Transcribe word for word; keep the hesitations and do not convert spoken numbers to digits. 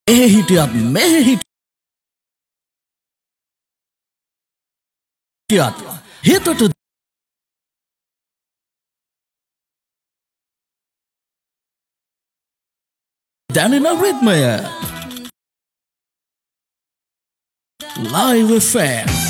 ඒ හිටියත් මේ හිටියත් හිතට දැනෙන රිද්මය Live F M